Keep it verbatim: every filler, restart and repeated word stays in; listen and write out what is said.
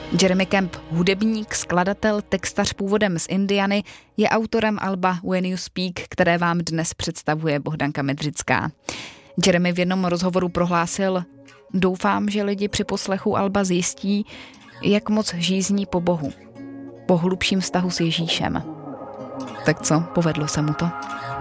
Jeremy Camp, hudebník, skladatel, textař původem z Indiany, je autorem alba When You Speak, které vám dnes představuje Bohdanka Medřická. Jeremy v jednom rozhovoru prohlásil: doufám, že lidi při poslechu alba zjistí, jak moc žízní po Bohu, po hlubším vztahu s Ježíšem. Tak co, povedlo se mu to?